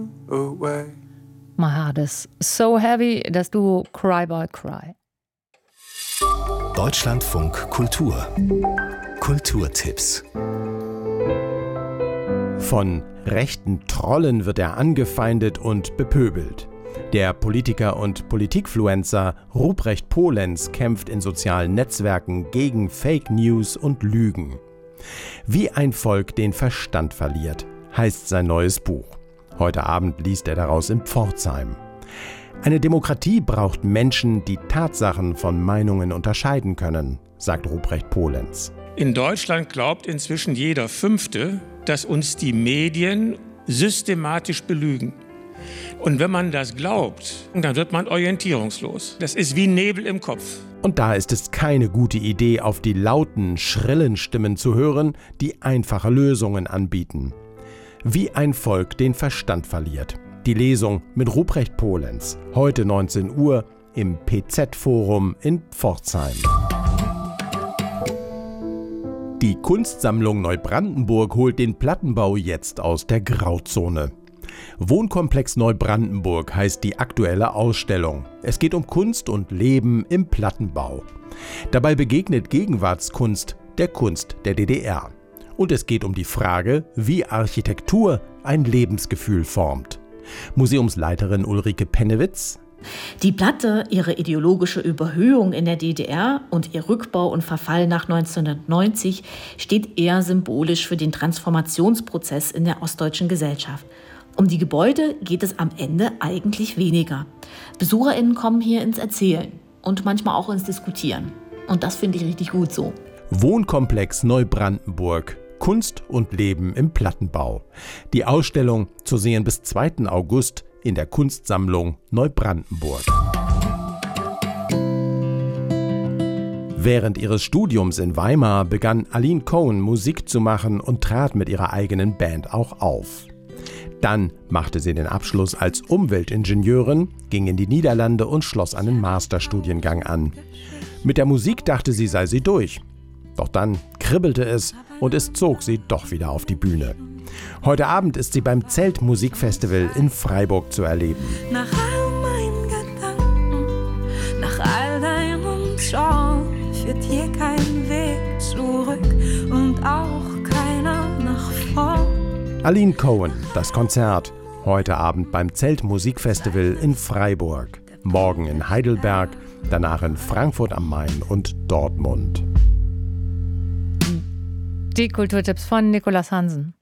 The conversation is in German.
away. My heart is so heavy, das Duo Cry Boy Cry. Deutschlandfunk Kultur. Kulturtipps. Von rechten Trollen wird er angefeindet und bepöbelt. Der Politiker und Politikfluencer Ruprecht Polenz kämpft in sozialen Netzwerken gegen Fake News und Lügen. Wie ein Volk den Verstand verliert, heißt sein neues Buch. Heute Abend liest er daraus in Pforzheim. Eine Demokratie braucht Menschen, die Tatsachen von Meinungen unterscheiden können, sagt Ruprecht Polenz. In Deutschland glaubt inzwischen jeder Fünfte, dass uns die Medien systematisch belügen. Und wenn man das glaubt, dann wird man orientierungslos. Das ist wie Nebel im Kopf. Und da ist es keine gute Idee, auf die lauten, schrillen Stimmen zu hören, die einfache Lösungen anbieten. Wie ein Volk den Verstand verliert. Die Lesung mit Ruprecht Polenz. Heute 19 Uhr im PZ-Forum in Pforzheim. Die Kunstsammlung Neubrandenburg holt den Plattenbau jetzt aus der Grauzone. Wohnkomplex Neubrandenburg heißt die aktuelle Ausstellung. Es geht um Kunst und Leben im Plattenbau. Dabei begegnet Gegenwartskunst der Kunst der DDR. Und es geht um die Frage, wie Architektur ein Lebensgefühl formt. Museumsleiterin Ulrike Pennewitz. Die Platte, ihre ideologische Überhöhung in der DDR und ihr Rückbau und Verfall nach 1990 steht eher symbolisch für den Transformationsprozess in der ostdeutschen Gesellschaft. Um die Gebäude geht es am Ende eigentlich weniger. BesucherInnen kommen hier ins Erzählen und manchmal auch ins Diskutieren. Und das finde ich richtig gut so. Wohnkomplex Neubrandenburg. Kunst und Leben im Plattenbau. Die Ausstellung zu sehen bis 2. August in der Kunstsammlung Neubrandenburg. Während ihres Studiums in Weimar begann Aline Cohen Musik zu machen und trat mit ihrer eigenen Band auch auf. Dann machte sie den Abschluss als Umweltingenieurin, ging in die Niederlande und schloss einen Masterstudiengang an. Mit der Musik dachte sie, sei sie durch. Doch dann kribbelte es und es zog sie doch wieder auf die Bühne. Heute Abend ist sie beim Zeltmusikfestival in Freiburg zu erleben. Nach all meinen Gedanken, nach all deinem Schauen, führt hier kein Weg zurück und auch keiner nach vorn. Aline Cohen, das Konzert, heute Abend beim Zeltmusikfestival in Freiburg. Morgen in Heidelberg, danach in Frankfurt am Main und Dortmund. Die Kulturtipps von Nicolas Hansen.